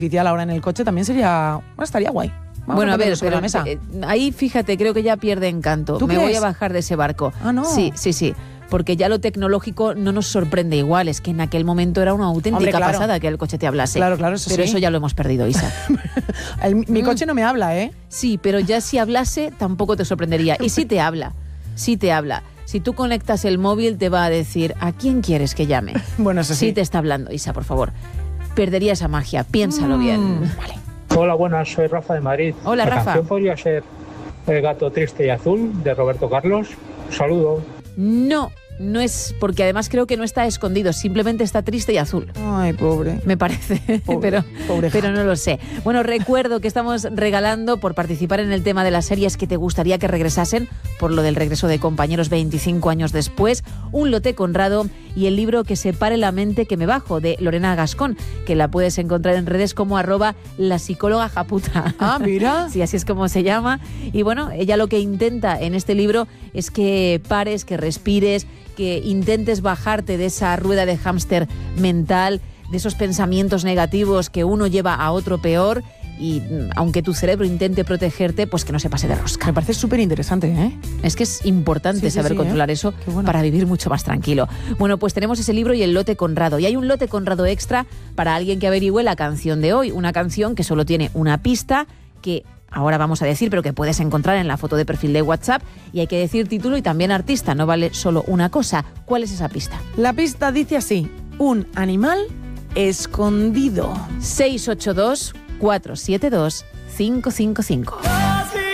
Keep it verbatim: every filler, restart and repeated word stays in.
artificial ahora en el coche también sería... Bueno, estaría guay. Vamos Bueno, a, a ver, sobre pero, la mesa. Eh, ahí fíjate, creo que ya pierde encanto. ¿Tú Me crees? voy a bajar de ese barco. Ah, no. Sí, sí, sí. Porque ya lo tecnológico no nos sorprende igual. Es que en aquel momento era una auténtica Hombre, claro. pasada que el coche te hablase. Claro, claro, eso Pero sí. eso ya lo hemos perdido, Isa. El- mi Mm. coche no me habla, ¿eh? Sí, pero ya si hablase tampoco te sorprendería. Y sí te habla, sí te habla. Si tú conectas el móvil te va a decir ¿a quién quieres que llame? Bueno, eso sí. Sí te está hablando, Isa, por favor. Perdería esa magia, piénsalo Mm. bien. Vale. Hola, buenas, soy Rafa de Madrid. Hola, La Rafa. canción podría ser El gato triste y azul, de Roberto Carlos. Un saludo. No, no es, porque además creo que no está escondido, simplemente está triste y azul. Ay, pobre. Me parece, Pobre, pero, pobre pero gato. no lo sé. Bueno, recuerdo que estamos regalando por participar en el tema de las series que te gustaría que regresasen, por lo del regreso de Compañeros veinticinco años después, un lote Conrado y el libro Que separe la mente que me bajo, de Lorena Gascón, que la puedes encontrar en redes como arroba la psicóloga japuta. Ah, mira. Sí, así es como se llama. Y bueno, ella lo que intenta en este libro es que pares, que respires, que intentes bajarte de esa rueda de hámster mental, de esos pensamientos negativos que uno lleva a otro peor, y aunque tu cerebro intente protegerte, pues que no se pase de rosca. Me parece súper interesante, ¿eh? Es que es importante Sí, sí, saber sí, controlar ¿eh? eso Qué bueno. para vivir mucho más tranquilo. Bueno, pues tenemos ese libro y el lote Conrado. Y hay un lote Conrado extra para alguien que averigüe la canción de hoy. Una canción que solo tiene una pista, que ahora vamos a decir, pero que puedes encontrar en la foto de perfil de WhatsApp. Y hay que decir título y también artista, no vale solo una cosa. ¿Cuál es esa pista? La pista dice así: un animal escondido. seis ocho dos, cuatro siete dos, cinco cinco cinco.